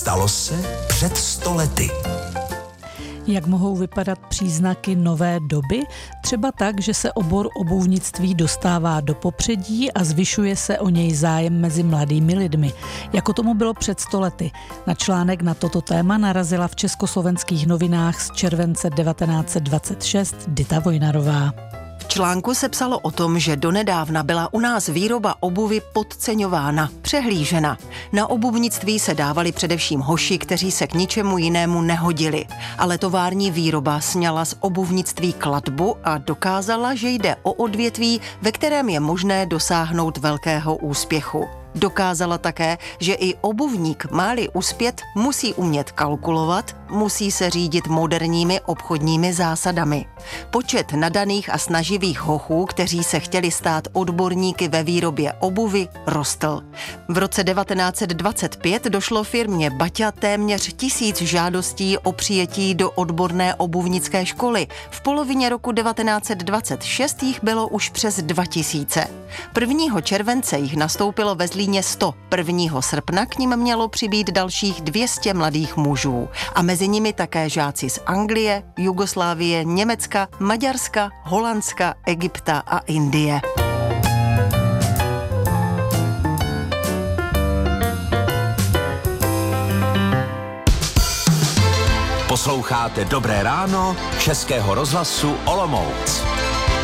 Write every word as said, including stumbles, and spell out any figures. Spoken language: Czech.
Stalo se před sto lety. Jak mohou vypadat příznaky nové doby? Třeba tak, že se obor obuvnictví dostává do popředí a zvyšuje se o něj zájem mezi mladými lidmi. Jako tomu bylo před sto lety. Na článek na toto téma narazila v Československých novinách z července devatenáct set dvacet šest Dita Vojnarová. V článku se psalo o tom, že donedávna byla u nás výroba obuvy podceňována, přehlížena. Na obuvnictví se dávali především hoši, kteří se k ničemu jinému nehodili. Ale tovární výroba sňala z obuvnictví klatbu a dokázala, že jde o odvětví, ve kterém je možné dosáhnout velkého úspěchu. Dokázala také, že i obuvník má-li uspět, musí umět kalkulovat, musí se řídit moderními obchodními zásadami. Počet nadaných a snaživých hochů, kteří se chtěli stát odborníky ve výrobě obuvy, rostl. V roce devatenáct set dvacet pět došlo firmě Baťa téměř tisíc žádostí o přijetí do odborné obuvnické školy. V polovině roku devatenáct set dvacet šest jich bylo už přes dva tisíce. prvního července jich nastoupilo ve Zlíně sto. prvního srpna k nim mělo přibýt dalších dvě stě mladých mužů. A mezi nimi také žáci z Anglie, Jugoslávie, Německa, Maďarska, Holandska, Egypta a Indie. Posloucháte Dobré ráno Českého rozhlasu Olomouc.